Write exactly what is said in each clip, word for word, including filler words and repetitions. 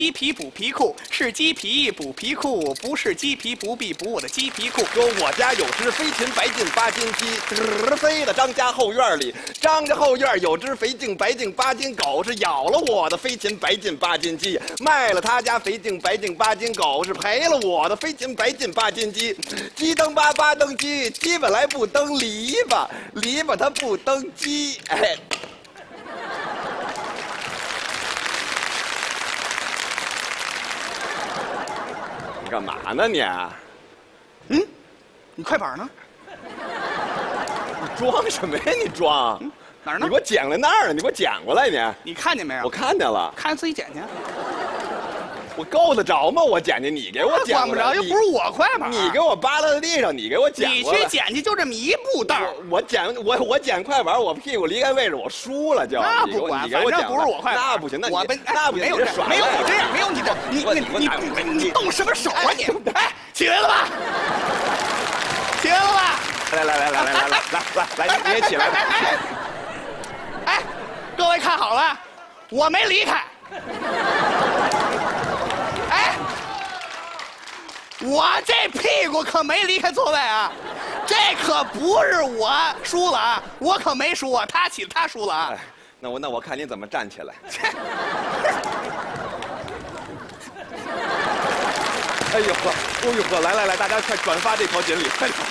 鸡皮补皮裤是鸡皮补皮裤，不是鸡皮不必补我的鸡皮裤。 说我家有只飞禽白净八斤鸡，嘚飞到张家后院里。张家后院有只肥净白净八斤狗，是咬了我的飞禽白净八斤鸡，卖了他家肥净白净八斤狗，是赔了我的飞禽白净八斤鸡。鸡蹬八八蹬鸡，鸡本来不蹬篱笆，篱笆它不蹬鸡。哎。干嘛呢你？ 嗯，你快板呢？ 你装什么呀？你装？ 嗯、哪儿呢？ 你给我捡来那儿呢？你给我捡过来你。 你看见没有？ 我看见了。 看见自己捡去。 我够得着吗？我捡去，你给我捡。 管不着，又不是我快板。 你给我扒拉在地上，你给我捡过来。 你去捡去，就这么一步道。 我, 我捡我我捡快板，我屁股离开位置，我输了就。 那不管，反正不是我快板。 那不行，那我你那不行， 没有这耍没有你这样，没有你这，你你你你动什么手啊你？哎，起来了吧？起来了吧？ 来来来来来来来来来来，你也起来。 哎哎，各位看好了，我没离开。哎，我这屁股可没离开座位啊，这可不是我输了啊，我可没输啊，他起他输了啊。 那我那我看你怎么站起来。哎呦呵，哎呦呵，来来来，大家快转发这条锦鲤，快点！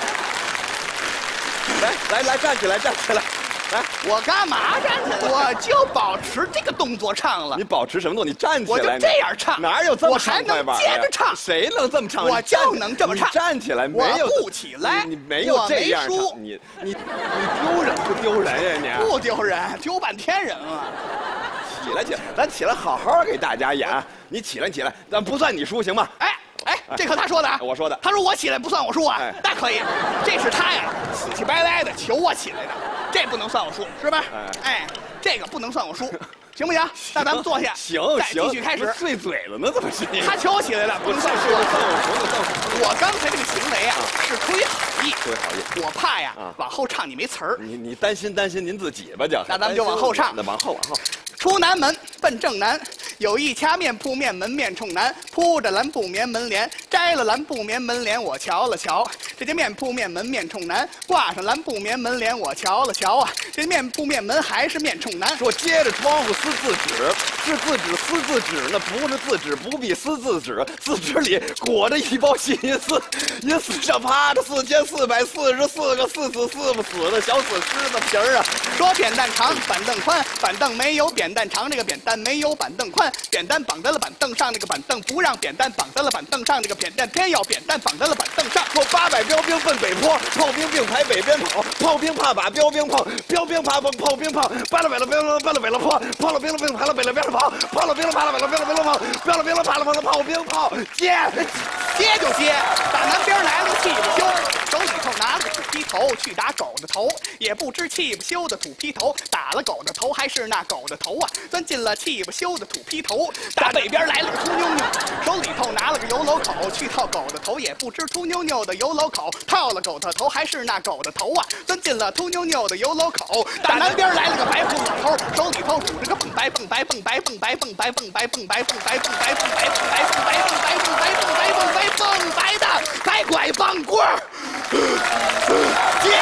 来来来，站起来，站起来！来， 我干嘛站起来？我就保持这个动作唱了。 你保持什么动作？你站起来。 我就这样唱。 哪有这么我还能接着唱？ 谁能这么唱？ 我就能这么唱。 站起来，没有。 我不起来。 你没有这样唱。你你你丢人不丢人呀？你不丢人，丢半天人了。 起来起来，咱起来好好给大家演。你起来起来，咱不算你输行吗？ 哎。哎，这可他说的啊！ 我说的。 他说我起来不算我输啊，哎、那可以。这是他呀，死乞白赖的求我起来的，这不能算我输，是吧？哎，哎这个不能算我输，行不行？那咱们坐下， 行， 再继续开始。 碎嘴了呢，怎么是？ 他求我起来了，不能算输。我刚才这个行为啊，是出于好意。 出于好意。 我怕呀，往后唱你没词儿。 你你担心担心您自己吧，就。 那咱们就往后唱。 那往后往后。 出南门奔正南，有一家面铺面门面冲南，铺着蓝布棉门帘，摘了蓝布棉门帘，我瞧了瞧，这家面铺面门面冲南，挂上蓝布棉门帘，我瞧了瞧啊，这面铺面门还是面冲南。 说接着窗户撕字纸，是字纸撕字纸，那不是字纸，不必撕字纸，字纸里裹着一包新银丝，银丝上趴着四千四百四十四个四死四不死的小死狮子皮儿啊。 说扁担长，板凳宽，板凳没有扁担长，这个扁担没有板凳宽，扁担绑在了板凳上，那个板凳不让扁担绑在了板凳上，那个扁担偏要扁担绑在了板凳上。 说八百标兵奔北坡，炮兵并排北边跑，炮兵怕把标兵碰，标兵怕碰炮兵碰，搬了北了兵了搬了北了坡，炮了兵了兵排了北了边上跑，炮了兵了爬了北了兵了兵了跑，标了兵了爬了跑了炮兵炮，接接就接，打南边来了个气不休，手里头拿了个土坯头去打狗的头，也不知气不休的土坯头打了狗的头还是那狗的头啊，钻进了气不休的土坯头。打北边来了个秃妞妞，手里头拿了个油篓口去套狗的头，也不知秃妞妞的油篓口套了狗的头还是那狗的头啊，钻进了秃妞妞的油篓口。打南边来了个白胡老头，手里头拄着个蹦白蹦白蹦白蹦白蹦白蹦白蹦白蹦白蹦白蹦白蹦白蹦白蹦白蹦白蹦白蹦白蹦白的白拐棒棍儿，接。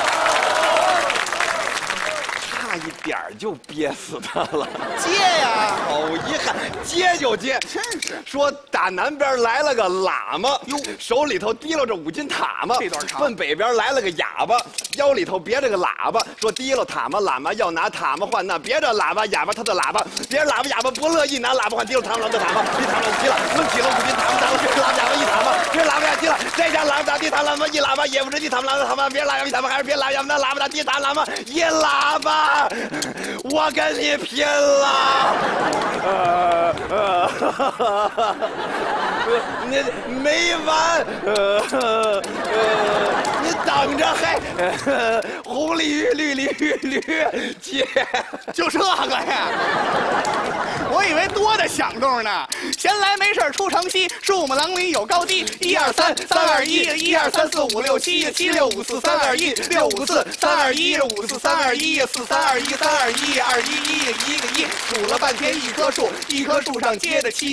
差一点就憋死他了， 接呀！ 好遗憾，接就接， 真是。 说打南边来了个喇嘛，哟，手里头提溜着五斤塔嘛， 这段长。 奔北边来了个哑巴，腰里头别着个喇叭，说提溜塔嘛喇嘛要拿塔嘛换那，别着喇叭哑巴他的喇叭，别着喇叭哑巴不乐意拿喇叭换，提溜塔嘛啷的塔嘛，一塔嘛提了，抡起了五斤塔嘛，打了别喇叭哑巴一塔嘛，别喇叭哑提了，这家喇叭打地塔喇嘛一喇叭，也不知地塔嘛啷的塔嘛，别喇叭一塔嘛还是别喇叭哑巴那喇叭打地塔喇嘛一喇叭。我跟你拼了！呃呃，你没完！呃呃，你等着还呃红鲤鱼绿鲤鱼绿接， 就这个呀！我我以为多大响动呢。闲来没事出城西，树木狼林有高低。一二三，三二一，一二三四五六七，七六五四三二一，六五四三二一，五四三二一，四三二一，三二一，二一一，一个一。数了半天一棵树，一棵树上结着七。